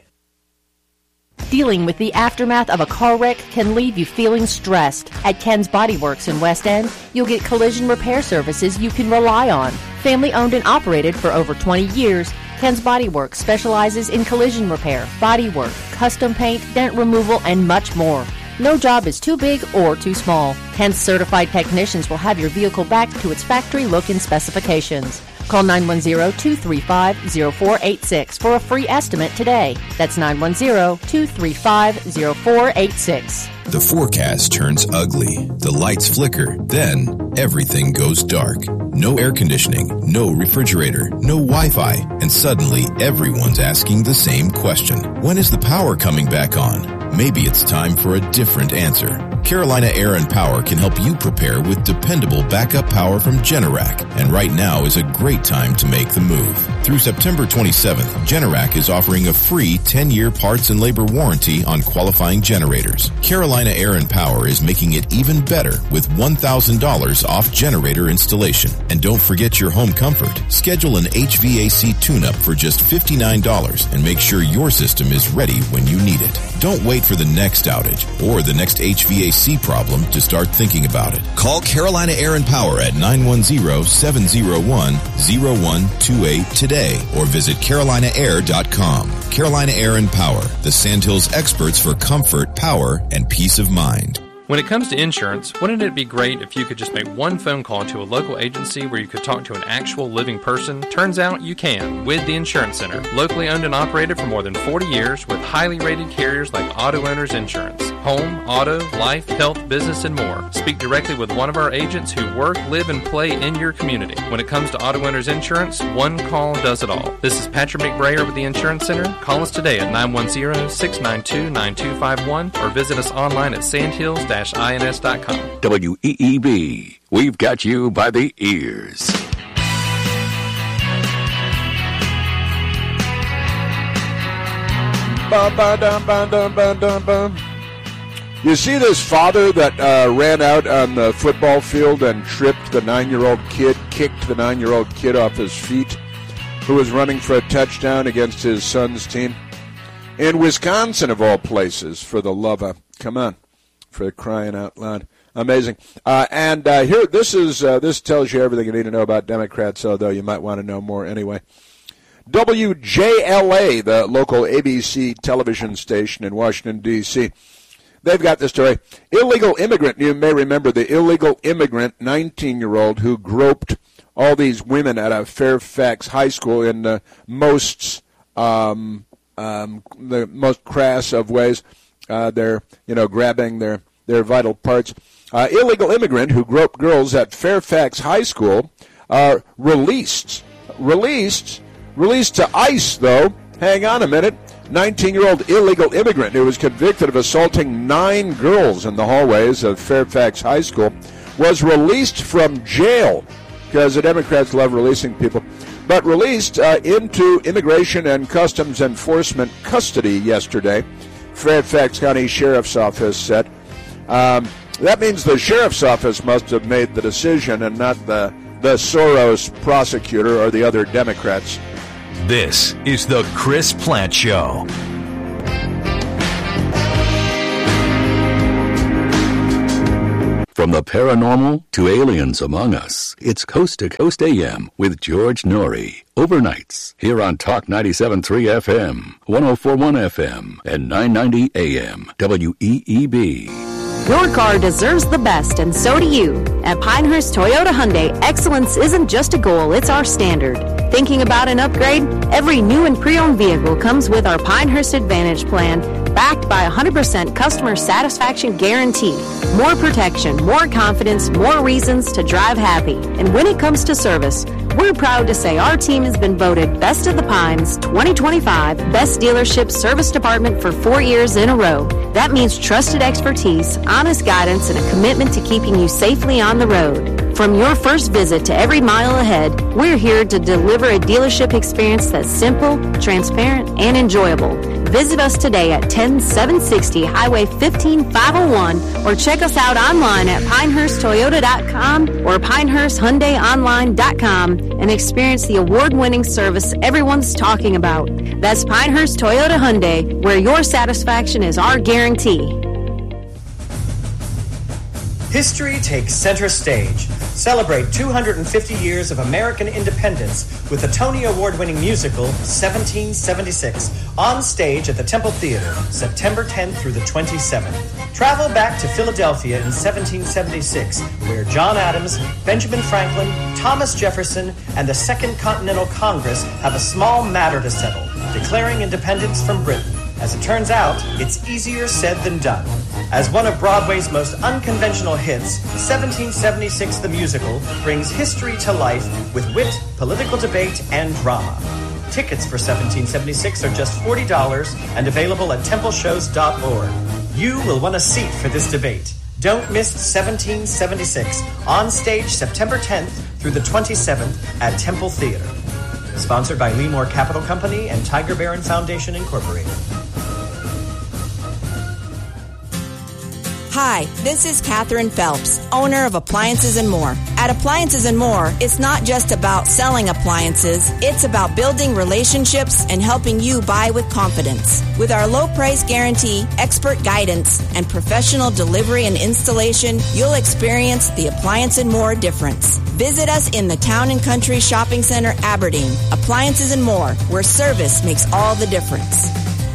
Dealing with the aftermath of a car wreck can leave you feeling stressed. At Ken's Body Works in West End, you'll get collision repair services you can rely on. Family owned and operated for over twenty years, Ken's Body Works specializes in collision repair, body work, custom paint, dent removal, and much more. No job is too big or too small. Ken's certified technicians will have your vehicle back to its factory look and specifications. Call nine one zero, two three five, zero four eight six for a free estimate today. That's nine one zero, two three five, zero four eight six. The forecast turns ugly. The lights flicker. Then everything goes dark. No air conditioning, no refrigerator, no Wi-Fi. And suddenly everyone's asking the same question. When is the power coming back on? Maybe it's time for a different answer. Carolina Air and Power can help you prepare with dependable backup power from Generac. And right now is a great time to make the move. Through September twenty-seventh, Generac is offering a free ten-year parts and labor warranty on qualifying generators. Carolina Air and Power is making it even better with one thousand dollars off generator installation. And don't forget your home comfort. Schedule an H V A C tune-up for just fifty-nine dollars and make sure your system is ready when you need it. Don't wait for the next outage or the next H V A C problem to start thinking about it. Call Carolina Air and Power at nine one zero, seven zero one, zero one two eight today or visit carolina air dot com. Carolina Air and Power, the Sandhills experts for comfort, power, and peace of mind. When it comes to insurance, wouldn't it be great if you could just make one phone call to a local agency where you could talk to an actual living person? Turns out you can with the Insurance Center. Locally owned and operated for more than forty years with highly rated carriers like Auto Owners Insurance. Home, auto, life, health, business, and more. Speak directly with one of our agents who work, live, and play in your community. When it comes to Auto Owners Insurance, one call does it all. This is Patrick McBrayer with the Insurance Center. Call us today at nine one zero, six nine two, nine two five one or visit us online at sandhills dash ins dot com. W E E B, we've got you by the ears. Bum, ba, dum, bum, dum, bum, dum, bum. You see this father that uh, ran out on the football field and tripped the nine-year-old kid, kicked the nine-year-old kid off his feet, who was running for a touchdown against his son's team? In Wisconsin, of all places, for the love of, come on, for crying out loud. Amazing. Uh, and uh, here, this is uh, this tells you everything you need to know about Democrats, although you might want to know more anyway. W J L A, the local A B C television station in Washington, D C, they've got this story. Illegal immigrant, you may remember the illegal immigrant, nineteen-year-old, who groped all these women at a Fairfax high school in the most um, um, the most crass of ways. Uh, they're, you know, grabbing their, their vital parts. Uh, illegal immigrant who groped girls at Fairfax High School, uh, released, released, released to ICE, though. Hang on a minute. nineteen-year-old illegal immigrant who was convicted of assaulting nine girls in the hallways of Fairfax High School was released from jail. because the Democrats love releasing people. But released uh, into Immigration and Customs Enforcement custody yesterday, Fairfax County Sheriff's Office said. Um, that means the Sheriff's Office must have made the decision and not the, the Soros prosecutor or the other Democrats. This is the Chris Plant Show. From the paranormal to aliens among us, it's Coast to Coast A M with George Norrie. Overnights here on Talk ninety-seven point three F M, one oh four point one F M, and nine ninety A M, W E E B. Your car deserves the best, and so do you. At Pinehurst Toyota Hyundai, excellence isn't just a goal, it's our standard. Thinking about an upgrade? Every new and pre-owned vehicle comes with our Pinehurst Advantage plan, backed by a one hundred percent customer satisfaction guarantee. More protection, more confidence, more reasons to drive happy. And when it comes to service, we're proud to say our team has been voted Best of the Pines twenty twenty-five Best Dealership Service Department for four years in a row. That means trusted expertise, honest guidance, and a commitment to keeping you safely on the road. From your first visit to every mile ahead, we're here to deliver a dealership experience that's simple, transparent, and enjoyable. Visit us today at ten seven sixty Highway fifteen five oh one or check us out online at pinehurst toyota dot com or pinehurst hyundai online dot com and experience the award-winning service everyone's talking about. That's Pinehurst Toyota Hyundai, where your satisfaction is our guarantee. History takes center stage. Celebrate two hundred fifty years of American independence with the Tony Award-winning musical seventeen seventy-six on stage at the Temple Theater, September tenth through the twenty-seventh. Travel back to Philadelphia in seventeen seventy-six, where John Adams, Benjamin Franklin, Thomas Jefferson, and the Second Continental Congress have a small matter to settle, declaring independence from Britain. As it turns out, it's easier said than done. As one of Broadway's most unconventional hits, seventeen seventy-six the Musical brings history to life with wit, political debate, and drama. Tickets for seventeen seventy-six are just forty dollars and available at temple shows dot org. You will want a seat for this debate. Don't miss seventeen seventy-six, on stage September tenth through the twenty-seventh at Temple Theater. Sponsored by Leemore Capital Company and Tiger Barron Foundation, Incorporated. Hi, this is Catherine Phelps, owner of Appliances and More. At Appliances and More, it's not just about selling appliances, it's about building relationships and helping you buy with confidence. With our low price guarantee, expert guidance, and professional delivery and installation, you'll experience the Appliance and More difference. Visit us in the Town and Country Shopping Center, Aberdeen. Appliances and More, where service makes all the difference.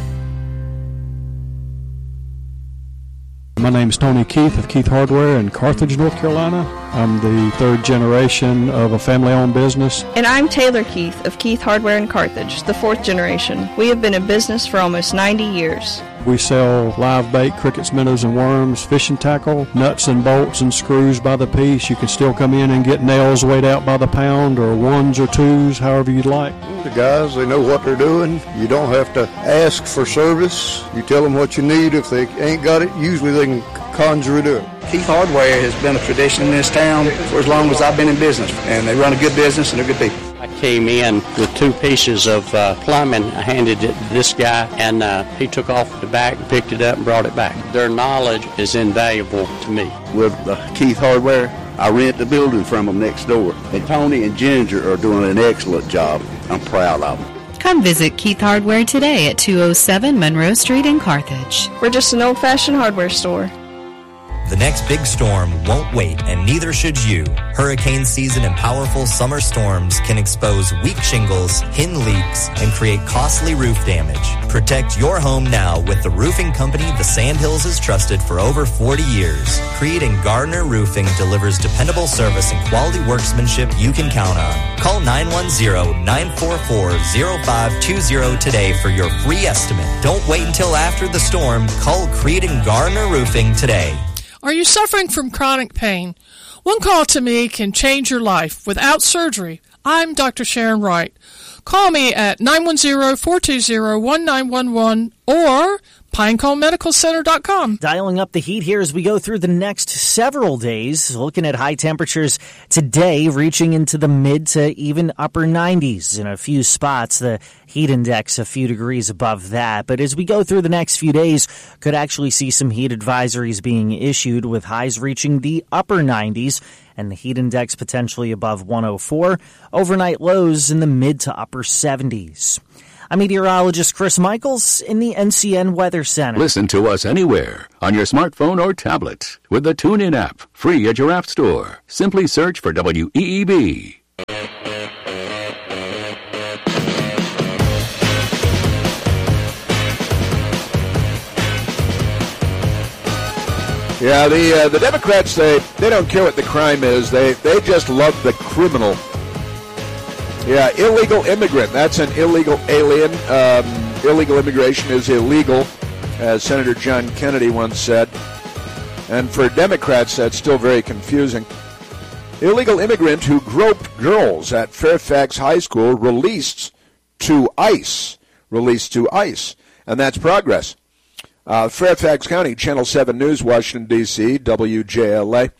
My name is Tony Keith of Keith Hardware in Carthage, North Carolina. I'm the third generation of a family-owned business. And I'm Taylor Keith of Keith Hardware in Carthage, the fourth generation. We have been in business for almost ninety years. We sell live bait, crickets, minnows, and worms, fishing tackle, nuts and bolts and screws by the piece. You can still come in and get nails weighed out by the pound or ones or twos, however you'd like. The guys, they know what they're doing. You don't have to ask for service. You tell them what you need. If they ain't got it, usually they can conjure it up. Keith Hardware has been a tradition in this town for as long as I've been in business, and they run a good business and they're good people. I came in with two pieces of uh, plumbing. I handed it to this guy, and uh, he took off the back and picked it up and brought it back. Their knowledge is invaluable to me. With uh, Keith Hardware, I rent the building from them next door. And Tony and Ginger are doing an excellent job. I'm proud of them. Come visit Keith Hardware today at two oh seven Monroe Street in Carthage. We're just an old-fashioned hardware store. The next big storm won't wait, and neither should you. Hurricane season and powerful summer storms can expose weak shingles, hin leaks, and create costly roof damage. Protect your home now with the roofing company the Sandhills has trusted for over forty years. Creed and Gardner Roofing delivers dependable service and quality workmanship you can count on. Call nine one zero, nine four four, zero five two zero today for your free estimate. Don't wait until after the storm. Call Creed and Gardner Roofing today. Are you suffering from chronic pain? One call to me can change your life without surgery. I'm Doctor Sharon Wright. Call me at nine one zero, four two zero, one nine one one or pinecone medical center dot com. Dialing up the heat here as we go through the next several days, looking at high temperatures today reaching into the mid to even upper nineties in a few spots. The heat index a few degrees above that. But as we go through the next few days, could actually see some heat advisories being issued with highs reaching the upper nineties and the heat index potentially above one oh four. Overnight lows in the mid to upper seventies. I'm meteorologist Chris Michaels in the N C N Weather Center. Listen to us anywhere on your smartphone or tablet with the TuneIn app, free at your app store. Simply search for W E E B. Yeah, the uh, the Democrats, they, they don't care what the crime is. They they just love the criminal. Yeah, illegal immigrant. That's an illegal alien. Um, illegal immigration is illegal, as Senator John Kennedy once said. And for Democrats, that's still very confusing. Illegal immigrant who groped girls at Fairfax High School released to ICE. Released to ICE. And that's progress. Uh, Fairfax County, Channel seven News, Washington, D C, W J L A.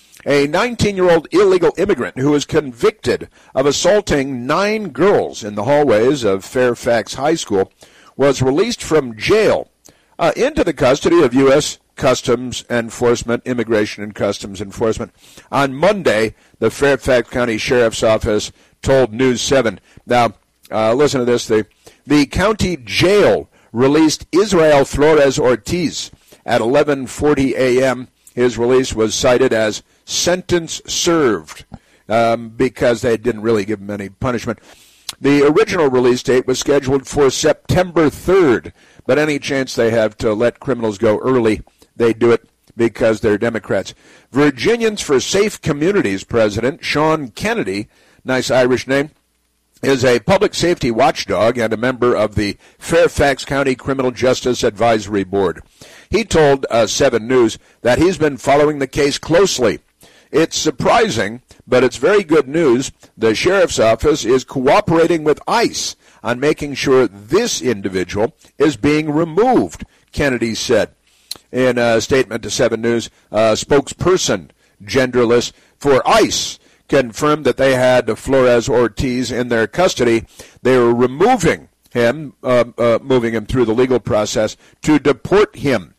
A nineteen-year-old illegal immigrant who was convicted of assaulting nine girls in the hallways of Fairfax High School was released from jail uh, into the custody of U S Customs Enforcement, Immigration and Customs Enforcement. On Monday, the Fairfax County Sheriff's Office told News seven. Now, uh, listen to this. The, the county jail released Israel Flores Ortiz at eleven forty a.m. His release was cited as sentence served um, because they didn't really give him any punishment. The original release date was scheduled for September third, but any chance they have to let criminals go early, they do it because they're Democrats. Virginians for Safe Communities president Sean Kennedy, nice Irish name, is a public safety watchdog and a member of the Fairfax County Criminal Justice Advisory Board. He told uh, seven News that he's been following the case closely. It's surprising, but it's very good news. The sheriff's office is cooperating with ICE on making sure this individual is being removed, Kennedy said. In a statement to seven News, a spokesperson, genderless, for ICE confirmed that they had Flores Ortiz in their custody. They were removing him, uh, uh, moving him through the legal process to deport him.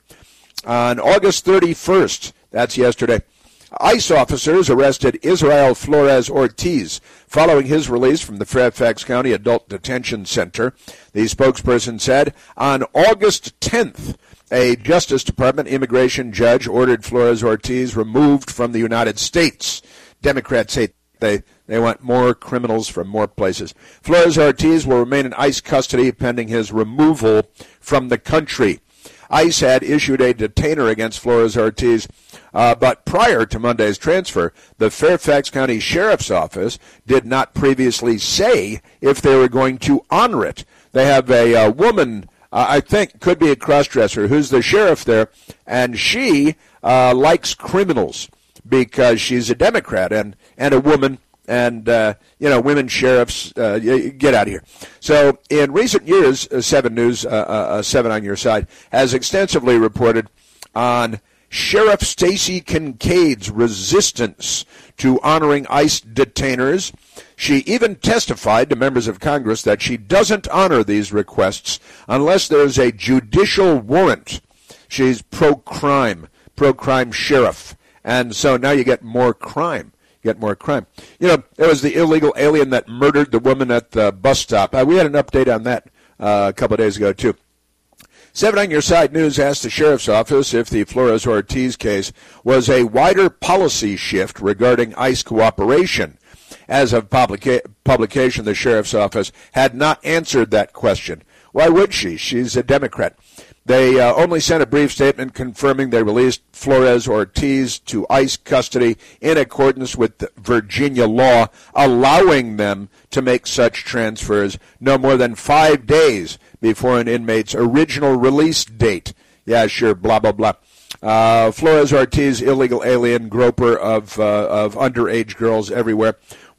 On August thirty-first, that's yesterday, ICE officers arrested Israel Flores Ortiz following his release from the Fairfax County Adult Detention Center. The spokesperson said on August tenth, a Justice Department immigration judge ordered Flores Ortiz removed from the United States. Democrats say they, they want more criminals from more places. Flores Ortiz will remain in ICE custody pending his removal from the country. ICE had issued a detainer against Flores Ortiz, uh, but prior to Monday's transfer, the Fairfax County Sheriff's Office did not previously say if they were going to honor it. They have a uh, woman, uh, I think, could be a crossdresser, who's the sheriff there, and she uh, likes criminals because she's a Democrat and, and a woman, and, uh, you know, women sheriffs, uh, get out of here. So in recent years, uh, seven News, uh, uh, seven on your side, has extensively reported on Sheriff Stacey Kincaid's resistance to honoring ICE detainers. She even testified to members of Congress that she doesn't honor these requests unless there's a judicial warrant. She's pro-crime, pro-crime sheriff. And so now you get more crime. You get more crime. You know, it was the illegal alien that murdered the woman at the bus stop. Uh, we had an update on that uh, a couple of days ago, too. Seven on Your Side News asked the Sheriff's Office if the Flores Ortiz case was a wider policy shift regarding ICE cooperation. As of publica- publication, the Sheriff's Office had not answered that question. Why would she? She's a Democrat. They uh, only sent a brief statement confirming they released Flores Ortiz to ICE custody in accordance with the Virginia law, allowing them to make such transfers no more than five days before an inmate's original release date. Yeah, sure, blah, blah, blah. Uh, Flores Ortiz, illegal alien, groper of, uh, of underage girls everywhere,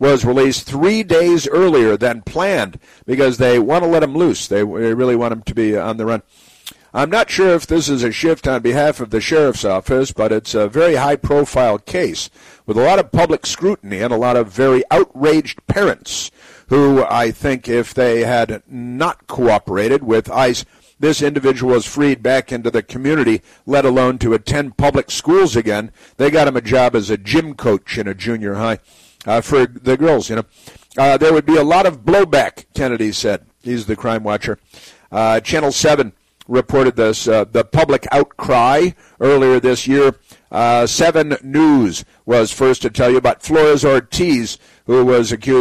was released three days earlier than planned because they want to let him loose. They, they really want him to be on the run. I'm not sure if this is a shift on behalf of the sheriff's office, but it's a very high-profile case with a lot of public scrutiny and a lot of very outraged parents who I think if they had not cooperated with ICE, this individual was freed back into the community, let alone to attend public schools again. They got him a job as a gym coach in a junior high uh, for the girls, you know. Uh, there would be a lot of blowback, Kennedy said. He's the crime watcher. Uh, Channel seven reported this, uh, the public outcry earlier this year. Uh, seven News was first to tell you about Flores Ortiz, who was accused